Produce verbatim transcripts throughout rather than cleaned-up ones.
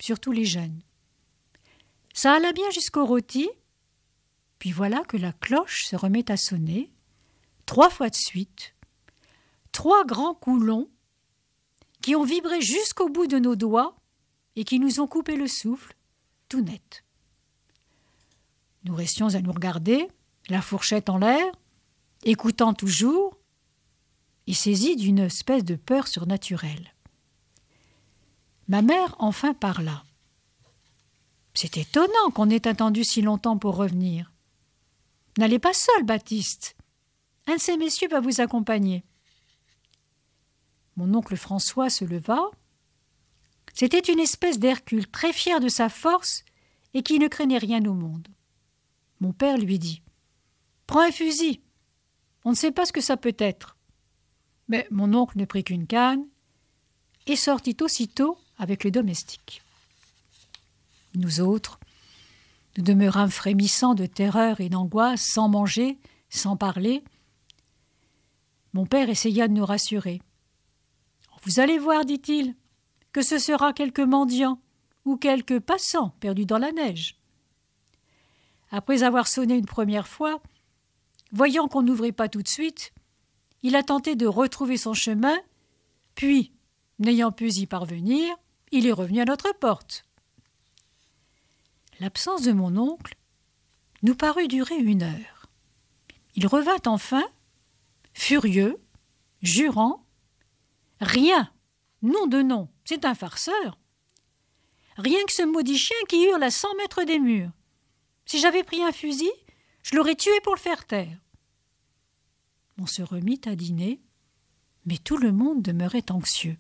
surtout les jeunes. Ça alla bien jusqu'au rôti, puis voilà que la cloche se remet à sonner, trois fois de suite, trois grands coups longs qui ont vibré jusqu'au bout de nos doigts et qui nous ont coupé le souffle, tout net. Nous restions à nous regarder, la fourchette en l'air, écoutant toujours, et saisis d'une espèce de peur surnaturelle. Ma mère enfin parla. C'est étonnant qu'on ait attendu si longtemps pour revenir. N'allez pas seul, Baptiste. Un de ces messieurs va vous accompagner. Mon oncle François se leva. C'était une espèce d'Hercule, très fier de sa force et qui ne craignait rien au monde. Mon père lui dit « Prends un fusil. On ne sait pas ce que ça peut être. » Mais mon oncle ne prit qu'une canne et sortit aussitôt avec le domestique. Nous autres, nous demeurâmes frémissants de terreur et d'angoisse, sans manger, sans parler. Mon père essaya de nous rassurer. « Vous allez voir, dit-il, que ce sera quelques mendiants ou quelques passants perdus dans la neige. » Après avoir sonné une première fois, voyant qu'on n'ouvrait pas tout de suite, il a tenté de retrouver son chemin, puis, n'ayant pu y parvenir, il est revenu à notre porte. L'absence de mon oncle nous parut durer une heure. Il revint enfin, furieux, jurant « Rien, nom de nom, c'est un farceur. Rien que ce maudit chien qui hurle à cent mètres des murs. Si j'avais pris un fusil, je l'aurais tué pour le faire taire. » On se remit à dîner, mais tout le monde demeurait anxieux.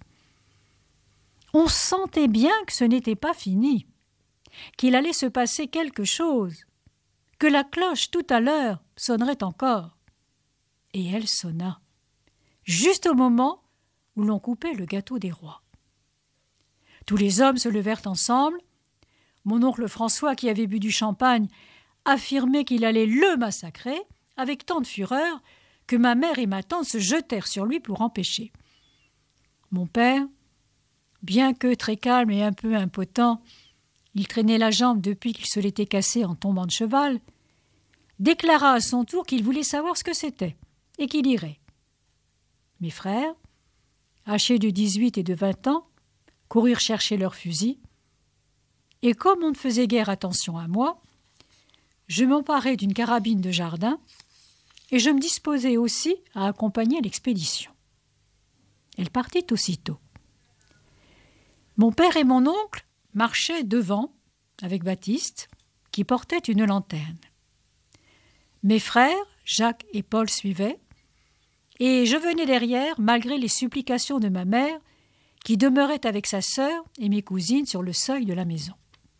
On sentait bien que ce n'était pas fini, qu'il allait se passer quelque chose, que la cloche tout à l'heure sonnerait encore. Et elle sonna, juste au moment où l'on coupait le gâteau des rois. Tous les hommes se levèrent ensemble. Mon oncle François, qui avait bu du champagne, affirmait qu'il allait le massacrer avec tant de fureur que ma mère et ma tante se jetèrent sur lui pour empêcher. Mon père, bien que très calme et un peu impotent, il traînait la jambe depuis qu'il se l'était cassée en tombant de cheval, déclara à son tour qu'il voulait savoir ce que c'était et qu'il irait. Mes frères, âgés de dix-huit et de vingt ans, coururent chercher leurs fusils, et comme on ne faisait guère attention à moi, je m'emparai d'une carabine de jardin et je me disposai aussi à accompagner l'expédition. Elle partit aussitôt. Mon père et mon oncle marchaient devant avec Baptiste, qui portait une lanterne. Mes frères, Jacques et Paul, suivaient, et je venais derrière malgré les supplications de ma mère, qui demeurait avec sa sœur et mes cousines sur le seuil de la maison.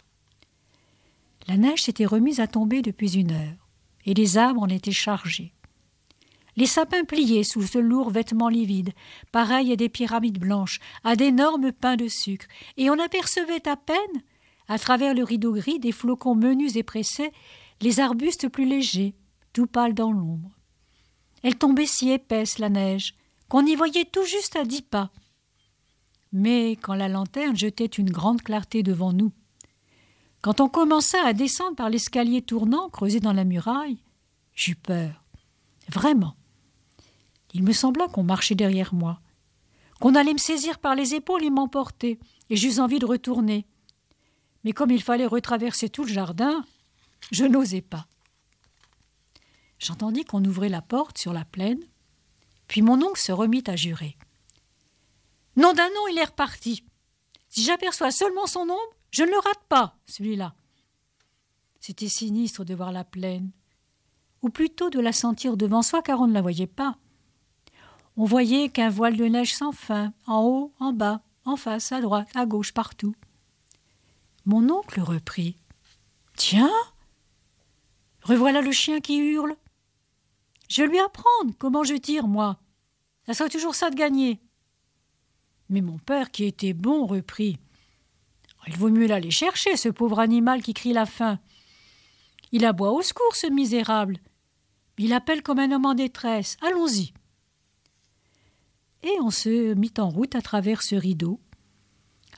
La neige s'était remise à tomber depuis une heure, et les arbres en étaient chargés. Les sapins pliaient sous ce lourd vêtement livide, pareil à des pyramides blanches, à d'énormes pains de sucre, et on apercevait à peine, à travers le rideau gris des flocons menus et pressés, les arbustes plus légers, tout pâles dans l'ombre. Elle tombait si épaisse, la neige, qu'on y voyait tout juste à dix pas. Mais quand la lanterne jetait une grande clarté devant nous, quand on commença à descendre par l'escalier tournant creusé dans la muraille, j'eus peur. Vraiment. Il me sembla qu'on marchait derrière moi, qu'on allait me saisir par les épaules et m'emporter, et j'eus envie de retourner. Mais comme il fallait retraverser tout le jardin, je n'osais pas. J'entendis qu'on ouvrait la porte sur la plaine, puis mon oncle se remit à jurer. « Nom d'un nom, il est reparti. Si j'aperçois seulement son ombre, je ne le rate pas, celui-là. » C'était sinistre de voir la plaine, ou plutôt de la sentir devant soi, car on ne la voyait pas. On voyait qu'un voile de neige sans fin, en haut, en bas, en face, à droite, à gauche, partout. Mon oncle reprit. « Tiens, revoilà le chien qui hurle. Je vais lui apprendre comment je tire, moi. Ça serait toujours ça de gagner. » Mais mon père, qui était bon, reprit. « Il vaut mieux l'aller chercher, ce pauvre animal qui crie la faim. Il aboie au secours, ce misérable. Il appelle comme un homme en détresse. Allons-y. » Et on se mit en route à travers ce rideau,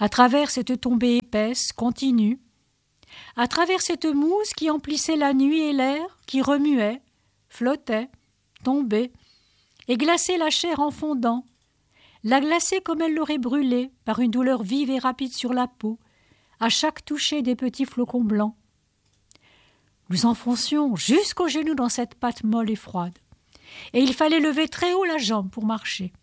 à travers cette tombée épaisse, continue, à travers cette mousse qui emplissait la nuit et l'air, qui remuait, flottait, tombait, et glaçait la chair en fondant, la glaçait comme elle l'aurait brûlée par une douleur vive et rapide sur la peau, à chaque toucher des petits flocons blancs. Nous enfoncions jusqu'aux genoux dans cette pâte molle et froide, et il fallait lever très haut la jambe pour marcher.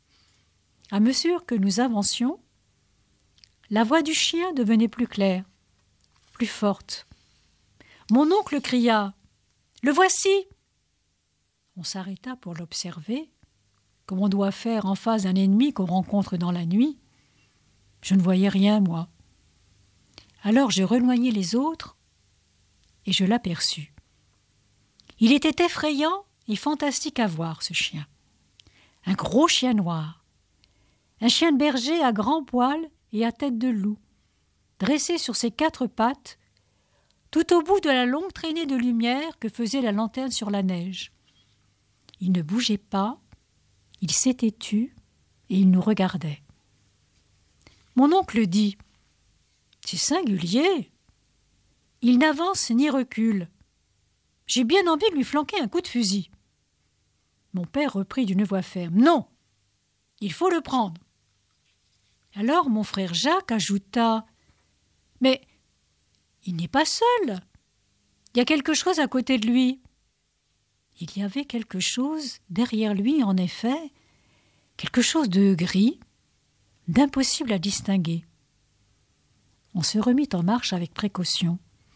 À mesure que nous avancions, la voix du chien devenait plus claire, plus forte. Mon oncle cria « Le voici !» On s'arrêta pour l'observer, comme on doit faire en face d'un ennemi qu'on rencontre dans la nuit. Je ne voyais rien, moi. Alors je rejoignis les autres et je l'aperçus. Il était effrayant et fantastique à voir, ce chien. Un gros chien noir. Un chien de berger à grands poils et à tête de loup, dressé sur ses quatre pattes, tout au bout de la longue traînée de lumière que faisait la lanterne sur la neige. Il ne bougeait pas, il s'était tu et il nous regardait. Mon oncle dit « C'est singulier. Il n'avance ni recule. J'ai bien envie de lui flanquer un coup de fusil. » Mon père reprit d'une voix ferme « Non, il faut le prendre. » Alors mon frère Jacques ajouta « Mais il n'est pas seul. Il y a quelque chose à côté de lui. » Il y avait quelque chose derrière lui, en effet, quelque chose de gris, d'impossible à distinguer. On se remit en marche avec précaution.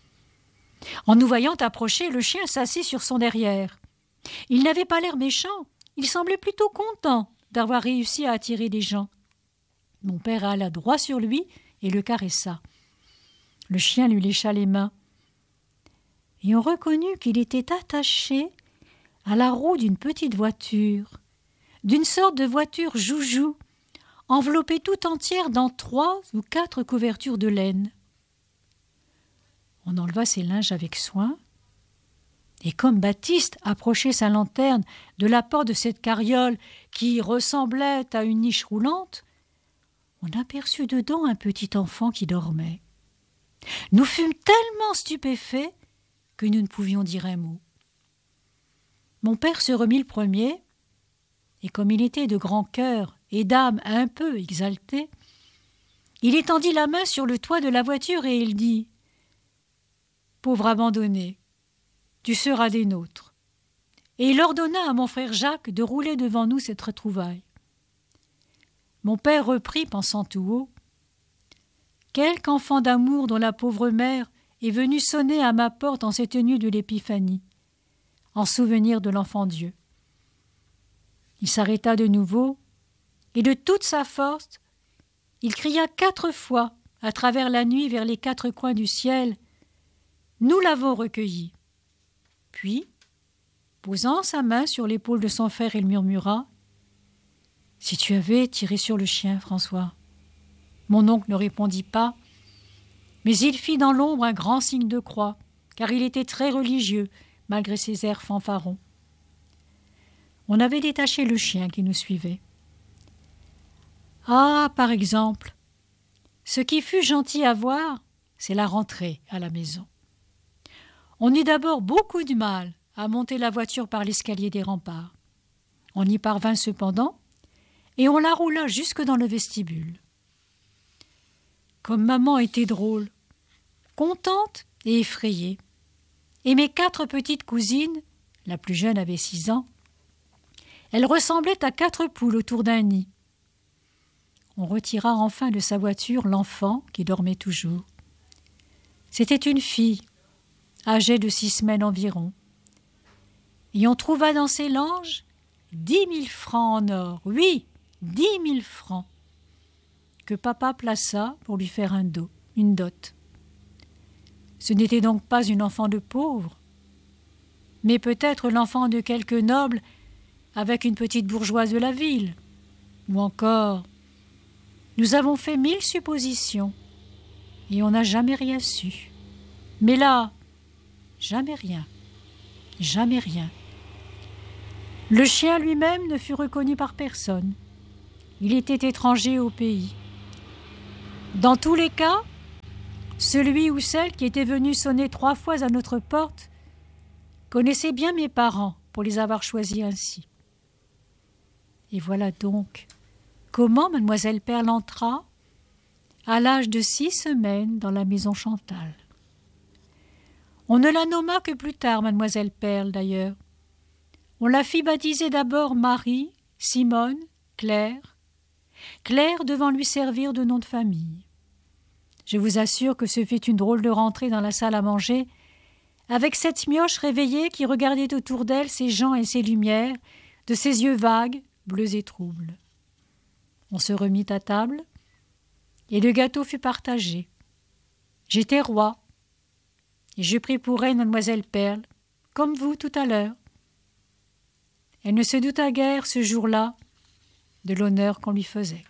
En nous voyant approcher, le chien s'assit sur son derrière. Il n'avait pas l'air méchant, il semblait plutôt content d'avoir réussi à attirer des gens. Mon père alla droit sur lui et le caressa. Le chien lui lécha les mains. Et on reconnut qu'il était attaché à la roue d'une petite voiture, d'une sorte de voiture joujou, enveloppée tout entière dans trois ou quatre couvertures de laine. On enleva ses linges avec soin, et comme Baptiste approchait sa lanterne de la porte de cette carriole qui ressemblait à une niche roulante, on aperçut dedans un petit enfant qui dormait. Nous fûmes tellement stupéfaits que nous ne pouvions dire un mot. Mon père se remit le premier, et comme il était de grand cœur et d'âme un peu exaltée, il étendit la main sur le toit de la voiture et il dit « Pauvre abandonné, tu seras des nôtres. » Et il ordonna à mon frère Jacques de rouler devant nous cette retrouvaille. Mon père reprit, pensant tout haut « Quelque enfant d'amour dont la pauvre mère est venue sonner à ma porte en cette nuit de l'Épiphanie, en souvenir de l'enfant Dieu. » Il s'arrêta de nouveau, et de toute sa force, il cria quatre fois à travers la nuit vers les quatre coins du ciel « Nous l'avons recueilli !» Puis, posant sa main sur l'épaule de son frère, il murmura « Si tu avais tiré sur le chien, François !» Mon oncle ne répondit pas, mais il fit dans l'ombre un grand signe de croix, car il était très religieux, malgré ses airs fanfarons. On avait détaché le chien qui nous suivait. Ah, par exemple, ce qui fut gentil à voir, c'est la rentrée à la maison. On eut d'abord beaucoup de mal à monter la voiture par l'escalier des remparts. On y parvint cependant, et on la roula jusque dans le vestibule. Comme maman était drôle, contente et effrayée, et mes quatre petites cousines, la plus jeune avait six ans, elles ressemblaient à quatre poules autour d'un nid. On retira enfin de sa voiture l'enfant qui dormait toujours. C'était une fille, âgée de six semaines environ. Et on trouva dans ses langes dix mille francs en or, oui, dix mille francs, que papa plaça pour lui faire un dos, une dot. Ce n'était donc pas une enfant de pauvre, mais peut-être l'enfant de quelque noble avec une petite bourgeoise de la ville. Ou encore, nous avons fait mille suppositions et on n'a jamais rien su. Mais là, jamais rien, jamais rien. Le chien lui-même ne fut reconnu par personne. Il était étranger au pays. Dans tous les cas, celui ou celle qui était venu sonner trois fois à notre porte connaissait bien mes parents pour les avoir choisis ainsi. Et voilà donc comment mademoiselle Perle entra, à l'âge de six semaines, dans la maison Chantal. On ne la nomma que plus tard mademoiselle Perle, d'ailleurs. On la fit baptiser d'abord Marie, Simone, Claire. Claire devant lui servir de nom de famille. Je vous assure que ce fut une drôle de rentrée dans la salle à manger, avec cette mioche réveillée qui regardait autour d'elle ses gens et ses lumières, de ses yeux vagues, bleus et troubles. On se remit à table, et le gâteau fut partagé. J'étais roi, et je pris pour reine mademoiselle Perle, comme vous tout à l'heure. Elle ne se douta guère ce jour-là de l'honneur qu'on lui faisait.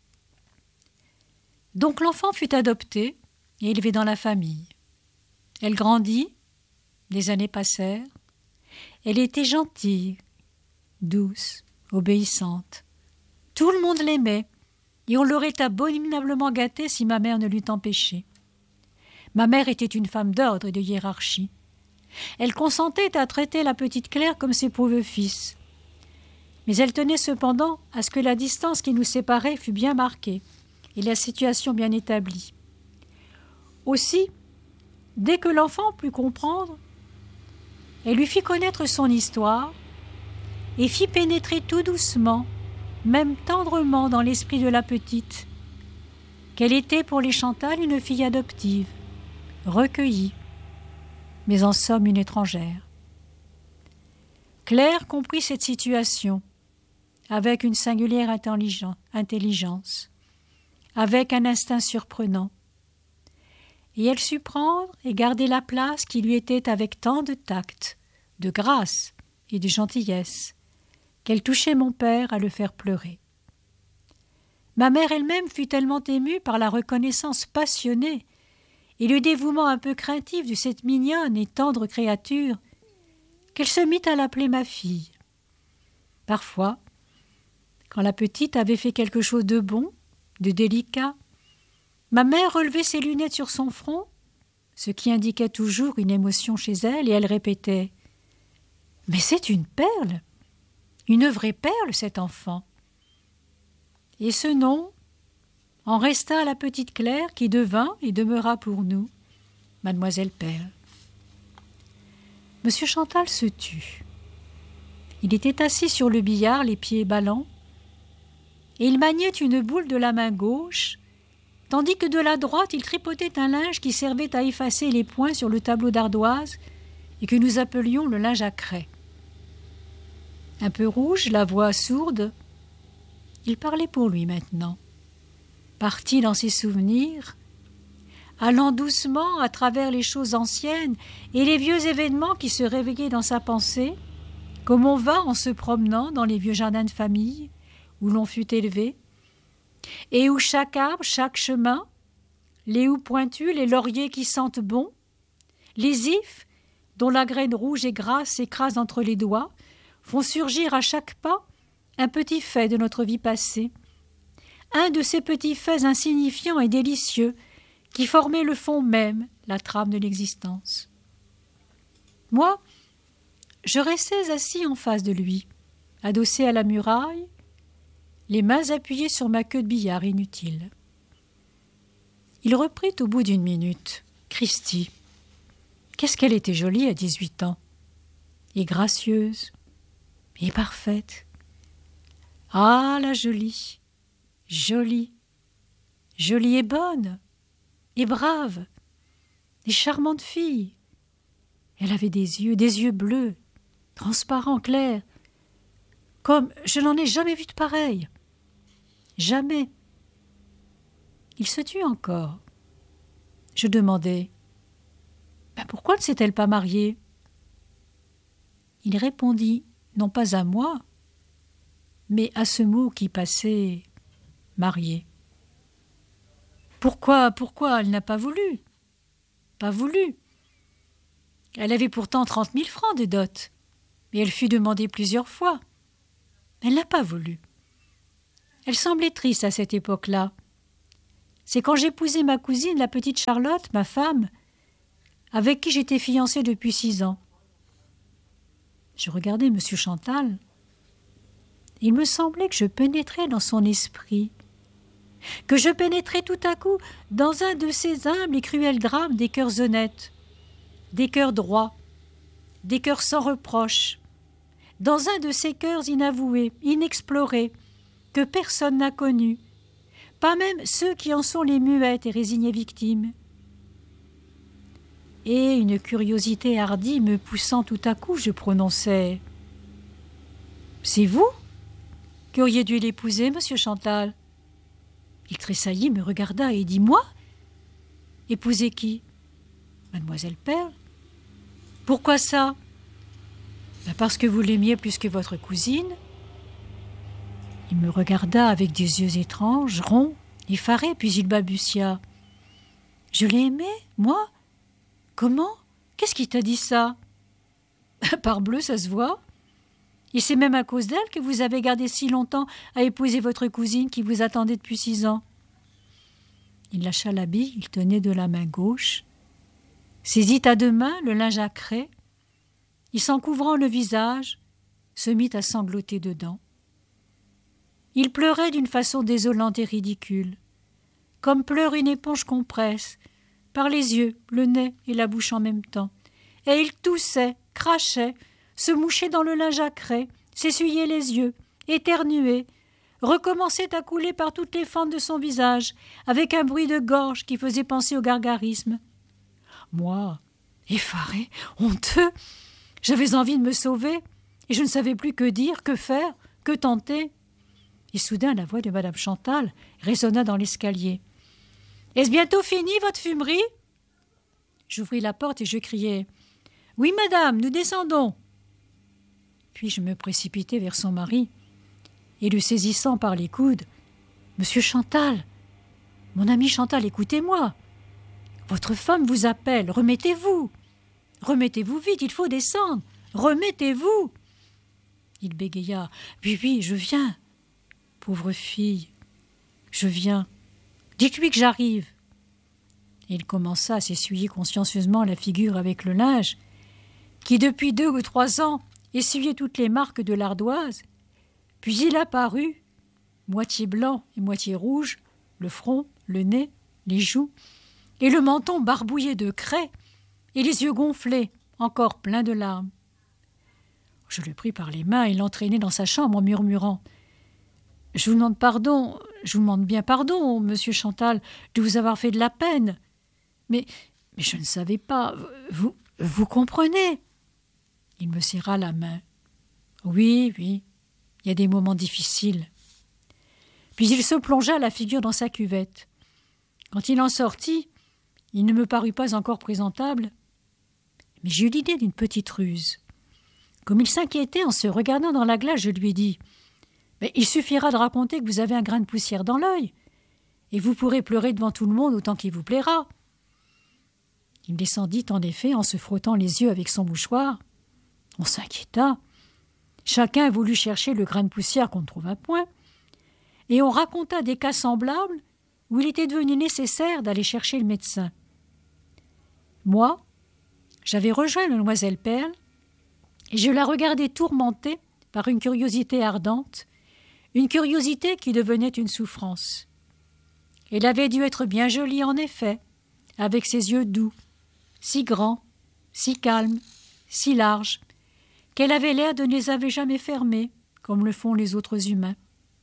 Donc l'enfant fut adopté et élevé dans la famille. Elle grandit, des années passèrent. Elle était gentille, douce, obéissante. Tout le monde l'aimait, et on l'aurait abominablement gâtée si ma mère ne l'eût empêchée. Ma mère était une femme d'ordre et de hiérarchie. Elle consentait à traiter la petite Claire comme ses pauvres fils. Mais elle tenait cependant à ce que la distance qui nous séparait fût bien marquée et la situation bien établie. Aussi, dès que l'enfant put comprendre, elle lui fit connaître son histoire et fit pénétrer tout doucement, même tendrement dans l'esprit de la petite, qu'elle était pour les Chantal une fille adoptive, recueillie, mais en somme une étrangère. Claire comprit cette situation avec une singulière intelligence, avec un instinct surprenant, et elle sut prendre et garder la place qui lui était avec tant de tact, de grâce et de gentillesse, qu'elle touchait mon père à le faire pleurer. Ma mère elle-même fut tellement émue par la reconnaissance passionnée et le dévouement un peu craintif de cette mignonne et tendre créature qu'elle se mit à l'appeler ma fille. Parfois, quand la petite avait fait quelque chose de bon, de délicat, ma mère relevait ses lunettes sur son front, ce qui indiquait toujours une émotion chez elle, et elle répétait « Mais c'est une perle, une vraie perle, cet enfant !» Et ce nom en resta à la petite Claire qui devint et demeura pour nous mademoiselle Perle. Monsieur Chantal se tut. Il était assis sur le billard, les pieds ballants, et il maniait une boule de la main gauche, tandis que de la droite il tripotait un linge qui servait à effacer les points sur le tableau d'ardoise et que nous appelions le linge à craie. Un peu rouge, la voix sourde, il parlait pour lui maintenant, parti dans ses souvenirs, allant doucement à travers les choses anciennes et les vieux événements qui se réveillaient dans sa pensée, comme on va en se promenant dans les vieux jardins de famille où l'on fut élevé, et où chaque arbre, chaque chemin, les houes pointues, les lauriers qui sentent bon, les ifs, dont la graine rouge et grasse s'écrase entre les doigts, font surgir à chaque pas un petit fait de notre vie passée, un de ces petits faits insignifiants et délicieux qui formaient le fond même, la trame de l'existence. Moi, je restais assis en face de lui, adossé à la muraille, les mains appuyées sur ma queue de billard inutile. Il reprit au bout d'une minute. « Christi, qu'est-ce qu'elle était jolie à dix-huit ans, et gracieuse, et parfaite. Ah, la jolie, jolie, jolie et bonne, et brave, et charmante fille. Elle avait des yeux, des yeux bleus, transparents, clairs, comme je n'en ai jamais vu de pareil. Jamais. » Il se tut encore. Je demandai ben « Pourquoi ne s'est-elle pas mariée ?» Il répondit, non pas à moi, mais à ce mot qui passait « mariée ». Pourquoi, pourquoi elle n'a pas voulu ? Pas voulu. Elle avait pourtant trente mille francs de dot, et elle fut demandée plusieurs fois. Elle n'a pas voulu. Elle semblait triste à cette époque-là. c'est quand j'épousai ma cousine, la petite Charlotte, ma femme, avec qui j'étais fiancée depuis six ans. » Je regardais M. Chantal. Il me semblait que je pénétrais dans son esprit, que je pénétrais tout à coup dans un de ces humbles et cruels drames des cœurs honnêtes, des cœurs droits, des cœurs sans reproche, dans un de ces cœurs inavoués, inexplorés, que personne n'a connus, pas même ceux qui en sont les muettes et résignées victimes. Et une curiosité hardie me poussant tout à coup, je prononçai « C'est vous qui auriez dû l'épouser, monsieur Chantal ?» Il tressaillit, me regarda et dit « Moi ? Épouser qui ? Mademoiselle Perle. Pourquoi ça ? Ben parce que vous l'aimiez plus que votre cousine. » Il me regarda avec des yeux étranges, ronds, effarés, puis il balbutia. « Je l'ai aimée, moi ? Comment ? Qu'est-ce qui t'a dit ça ? » ?»« Parbleu, ça se voit. Et c'est même à cause d'elle que vous avez gardé si longtemps à épouser votre cousine qui vous attendait depuis six ans. » Il lâcha l'habit, il tenait de la main gauche, saisit à deux mains le linge à craie, et s'en couvrant le visage, se mit à sangloter dedans. Il pleurait d'une façon désolante et ridicule, comme pleure une éponge qu'on presse, par les yeux, le nez et la bouche en même temps. Et il toussait, crachait, se mouchait dans le linge à craie, s'essuyait les yeux, éternuait, recommençait à couler par toutes les fentes de son visage, avec un bruit de gorge qui faisait penser au gargarisme. Moi, effaré, honteux, j'avais envie de me sauver, et je ne savais plus que dire, que faire, que tenter. Et soudain, la voix de Madame Chantal résonna dans l'escalier. « Est-ce bientôt fini, votre fumerie ?» J'ouvris la porte et je criai « Oui, madame, nous descendons !» Puis je me précipitai vers son mari, et le saisissant par les coudes, « Monsieur Chantal, mon ami Chantal, écoutez-moi. Votre femme vous appelle, remettez-vous. Remettez-vous vite, il faut descendre. Remettez-vous. » Il bégaya, « Oui, oui, je viens. Pauvre fille, je viens. Dites-lui que j'arrive. » Et il commença à s'essuyer consciencieusement la figure avec le linge, qui depuis deux ou trois ans essuyait toutes les marques de l'ardoise. Puis il apparut, moitié blanc et moitié rouge, le front, le nez, les joues, et le menton barbouillé de craie, et les yeux gonflés, encore pleins de larmes. Je le pris par les mains et l'entraînai dans sa chambre en murmurant « Je vous demande pardon, je vous demande bien pardon, monsieur Chantal, de vous avoir fait de la peine. Mais, mais je ne savais pas, vous, vous comprenez ?» Il me serra la main. « Oui, oui, il y a des moments difficiles. » Puis il se plongea la figure dans sa cuvette. Quand il en sortit, il ne me parut pas encore présentable, mais j'eus l'idée d'une petite ruse. Comme il s'inquiétait en se regardant dans la glace, je lui dis « Mais il suffira de raconter que vous avez un grain de poussière dans l'œil, et vous pourrez pleurer devant tout le monde autant qu'il vous plaira. » Il descendit en effet en se frottant les yeux avec son mouchoir. On s'inquiéta. Chacun voulut chercher le grain de poussière qu'on ne trouva point, et on raconta des cas semblables où il était devenu nécessaire d'aller chercher le médecin. Moi, j'avais rejoint Mademoiselle Perle, et je la regardais tourmentée par une curiosité ardente, une curiosité qui devenait une souffrance. Elle avait dû être bien jolie en effet, avec ses yeux doux, si grands, si calmes, si larges, qu'elle avait l'air de ne les avoir jamais fermés, comme le font les autres humains.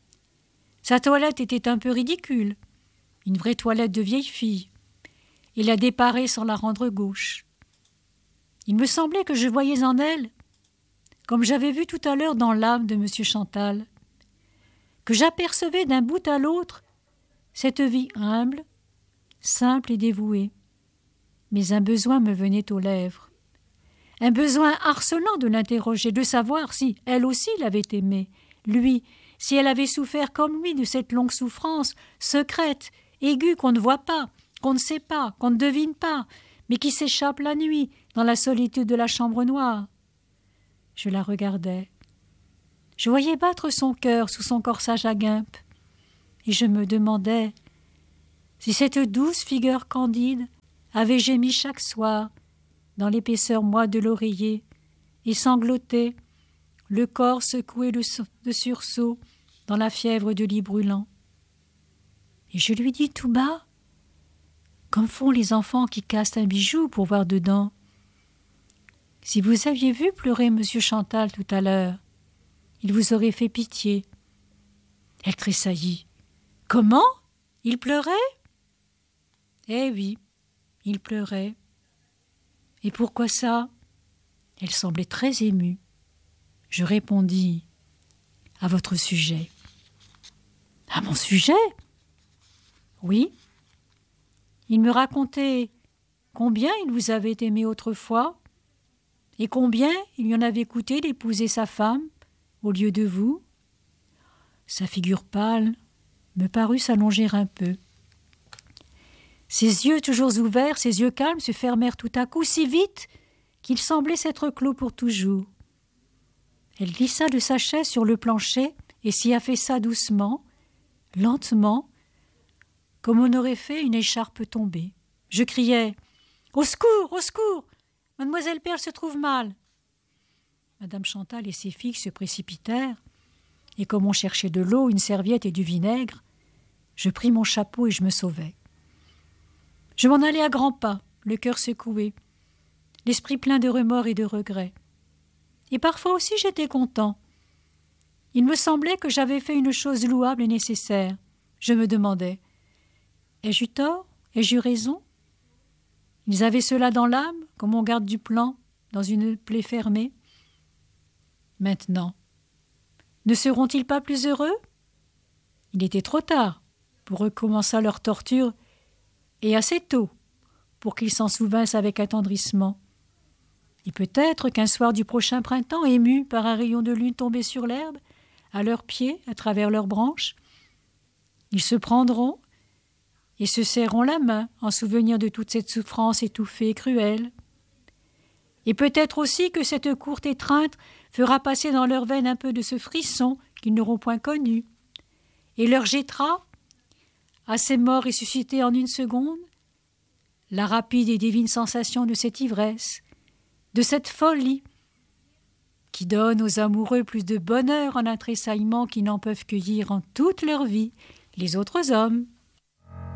Sa toilette était un peu ridicule, une vraie toilette de vieille fille, et la déparait sans la rendre gauche. Il me semblait que je voyais en elle, comme j'avais vu tout à l'heure dans l'âme de M. Chantal, que j'apercevais d'un bout à l'autre cette vie humble, simple et dévouée. Mais un besoin me venait aux lèvres, un besoin harcelant de l'interroger, de savoir si elle aussi l'avait aimé, lui, si elle avait souffert comme lui de cette longue souffrance, secrète, aiguë, qu'on ne voit pas, qu'on ne sait pas, qu'on ne devine pas, mais qui s'échappe la nuit dans la solitude de la chambre noire. Je la regardais. Je voyais battre son cœur sous son corsage à guimpe, et je me demandais si cette douce figure candide avait gémi chaque soir dans l'épaisseur moite de l'oreiller et sanglotait, le corps secoué de, de sursaut dans la fièvre de lit brûlant. Et je lui dis tout bas, comme font les enfants qui cassent un bijou pour voir dedans. Si vous aviez vu pleurer monsieur Chantal tout à l'heure, il vous aurait fait pitié. Elle tressaillit. Comment ? Il pleurait ? Eh oui, il pleurait. Et pourquoi ça ? Elle semblait très émue. Je répondis, à votre sujet. À mon sujet ? Oui. Il me racontait combien il vous avait aimé autrefois et combien il lui en avait coûté d'épouser sa femme au lieu de vous. Sa figure pâle me parut s'allonger un peu. Ses yeux toujours ouverts, ses yeux calmes se fermèrent tout à coup si vite qu'ils semblaient s'être clos pour toujours. Elle glissa de sa chaise sur le plancher et s'y affaissa doucement, lentement, comme on aurait fait une écharpe tombée. Je criai « Au secours, au secours ! Mademoiselle Perle se trouve mal !» Madame Chantal et ses filles se précipitèrent, et comme on cherchait de l'eau, une serviette et du vinaigre, je pris mon chapeau et je me sauvai. Je m'en allai à grands pas, le cœur secoué, l'esprit plein de remords et de regrets. Et parfois aussi j'étais content. Il me semblait que j'avais fait une chose louable et nécessaire. Je me demandais, ai-je eu tort ? Ai-je eu raison ? Ils avaient cela dans l'âme, comme on garde du plan dans une plaie fermée. Maintenant, ne seront-ils pas plus heureux ? Il était trop tard pour recommencer leur torture et assez tôt pour qu'ils s'en souvinssent avec attendrissement. Et peut-être qu'un soir du prochain printemps, émus par un rayon de lune tombé sur l'herbe, à leurs pieds, à travers leurs branches, ils se prendront et se serreront la main en souvenir de toute cette souffrance étouffée et cruelle. Et peut-être aussi que cette courte étreinte fera passer dans leurs veines un peu de ce frisson qu'ils n'auront point connu, et leur jettera, à ces morts ressuscités en une seconde, la rapide et divine sensation de cette ivresse, de cette folie, qui donne aux amoureux plus de bonheur en un tressaillement qu'ils n'en peuvent cueillir en toute leur vie les autres hommes.